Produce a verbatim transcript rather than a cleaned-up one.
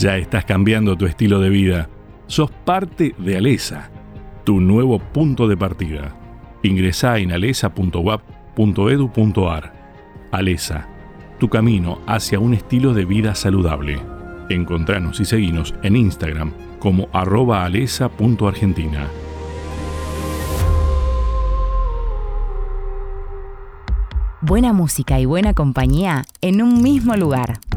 Ya estás cambiando tu estilo de vida. Sos parte de Alesa, tu nuevo punto de partida. Ingresá en alesa punto u a p punto e d u punto a r. Alesa, tu camino hacia un estilo de vida saludable. Encontranos y seguinos en Instagram como arroba alesa punto argentina. Buena música y buena compañía en un mismo lugar.